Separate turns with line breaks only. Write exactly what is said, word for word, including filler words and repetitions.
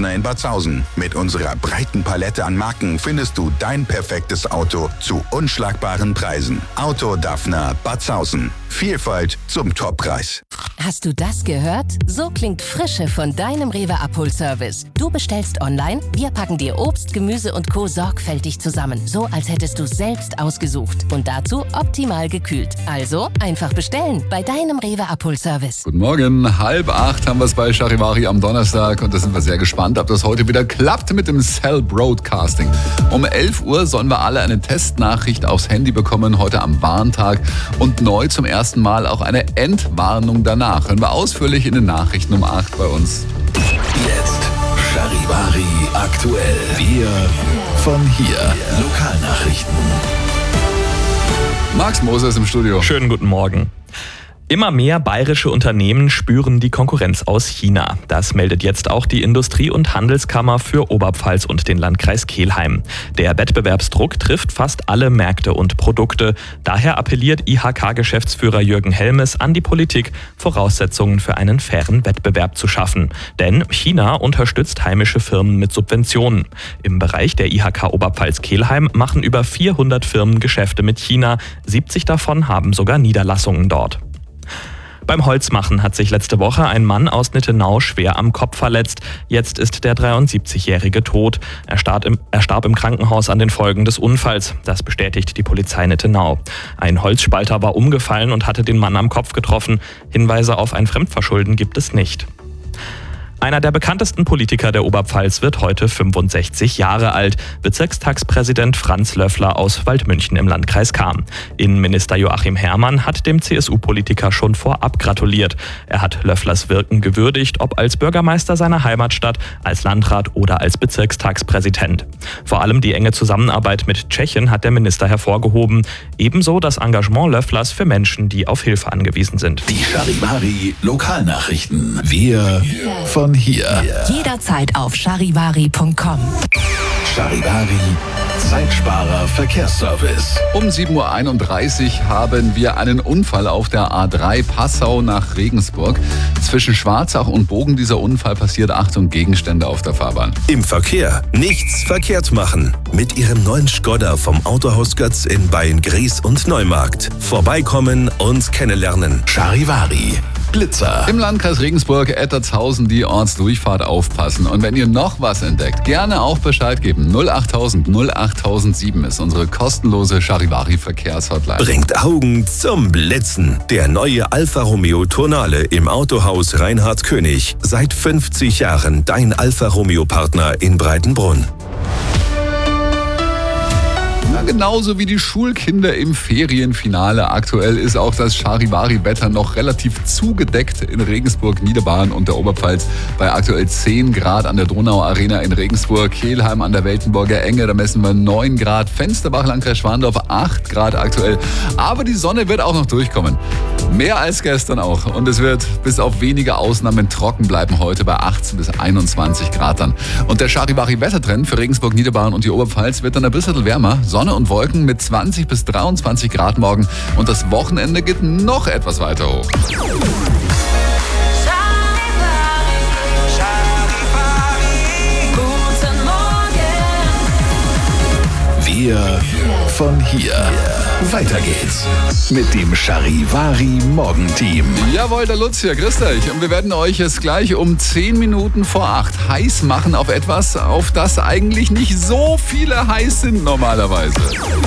Daphne in Batzhausen. Mit unserer breiten Palette an Marken findest du dein perfektes Auto zu unschlagbaren Preisen. Auto Daphne Batzhausen. Vielfalt zum Toppreis.
Hast du das gehört? So klingt Frische von deinem Rewe Abholservice. Du bestellst online, wir packen dir Obst, Gemüse und Co. sorgfältig zusammen. So, als hättest du selbst ausgesucht. Und dazu optimal gekühlt. Also einfach bestellen bei deinem Rewe Abholservice.
Guten Morgen, halb acht haben wir es bei Charivari am Donnerstag und da sind wir sehr gespannt, ob das heute wieder klappt mit dem Cell Broadcasting. Um elf Uhr sollen wir alle eine Testnachricht aufs Handy bekommen, heute am Warntag und neu zum ersten Mal auch eine Entwarnung danach. Hören wir ausführlich in den Nachrichten um acht bei uns.
Jetzt Charivari aktuell. Wir von hier. Lokalnachrichten.
Max Moser ist im Studio.
Schönen guten Morgen. Immer mehr bayerische Unternehmen spüren die Konkurrenz aus China. Das meldet jetzt auch die Industrie- und Handelskammer für Oberpfalz und den Landkreis Kelheim. Der Wettbewerbsdruck trifft fast alle Märkte und Produkte. Daher appelliert I H K-Geschäftsführer Jürgen Helmes an die Politik, Voraussetzungen für einen fairen Wettbewerb zu schaffen. Denn China unterstützt heimische Firmen mit Subventionen. Im Bereich der I H K Oberpfalz Kelheim machen über vierhundert Firmen Geschäfte mit China. siebzig davon haben sogar Niederlassungen dort. Beim Holzmachen hat sich letzte Woche ein Mann aus Nittenau schwer am Kopf verletzt. Jetzt ist der dreiundsiebzigjährige tot. Er starb im, er starb im Krankenhaus an den Folgen des Unfalls. Das bestätigt die Polizei Nittenau. Ein Holzspalter war umgefallen und hatte den Mann am Kopf getroffen. Hinweise auf ein Fremdverschulden gibt es nicht. Einer der bekanntesten Politiker der Oberpfalz wird heute fünfundsechzig Jahre alt. Bezirkstagspräsident Franz Löffler aus Waldmünchen im Landkreis Cham. Innenminister Joachim Herrmann hat dem C S U-Politiker schon vorab gratuliert. Er hat Löfflers Wirken gewürdigt, ob als Bürgermeister seiner Heimatstadt, als Landrat oder als Bezirkstagspräsident. Vor allem die enge Zusammenarbeit mit Tschechien hat der Minister hervorgehoben. Ebenso das Engagement Löfflers für Menschen, die auf Hilfe angewiesen sind.
Die Charivari Lokalnachrichten. Wir von hier.
Jederzeit auf charivari punkt com.
Charivari Zeitsparer Verkehrsservice.
Um sieben Uhr einunddreißig haben wir einen Unfall auf der A drei Passau nach Regensburg. Zwischen Schwarzach und Bogen dieser Unfall passiert. Achtung, Gegenstände auf der Fahrbahn.
Im Verkehr nichts verkehrt machen. Mit Ihrem neuen Skoda vom Autohaus Götz in Beyen-Gries und Neumarkt. Vorbeikommen und kennenlernen.
Charivari Blitzer.
Im Landkreis Regensburg, Ettertshausen, die Ortsdurchfahrt aufpassen. Und wenn ihr noch was entdeckt, gerne auch Bescheid geben. null achttausend null achttausendsieben ist unsere kostenlose Charivari-Verkehrshotline.
Bringt Augen zum Blitzen. Der neue Alfa Romeo Tonale im Autohaus Reinhard König. Seit fünfzig Jahren dein Alfa Romeo-Partner in Breitenbrunn.
Ja, genauso wie die Schulkinder im Ferienfinale. Aktuell ist auch das Charivari-Wetter noch relativ zugedeckt in Regensburg, Niederbayern und der Oberpfalz. Bei aktuell zehn Grad an der Donau-Arena in Regensburg, Kelheim an der Weltenburger Enge, da messen wir neun Grad. Fensterbach, Landkreis Schwandorf, acht Grad aktuell. Aber die Sonne wird auch noch durchkommen. Mehr als gestern auch. Und es wird bis auf wenige Ausnahmen trocken bleiben heute bei achtzehn bis einundzwanzig Grad dann. Und der Charivari-Wettertrend für Regensburg, Niederbayern und die Oberpfalz wird dann ein bisschen wärmer. Sonne und Wolken mit zwanzig bis dreiundzwanzig Grad morgen. Und das Wochenende geht noch etwas weiter hoch.
Wir von hier. Weiter geht's mit dem Charivari Morgenteam.
Jawohl, der Lutz hier, grüßt euch. Und wir werden euch jetzt gleich um zehn Minuten vor acht heiß machen auf etwas, auf das eigentlich nicht so viele heiß sind normalerweise.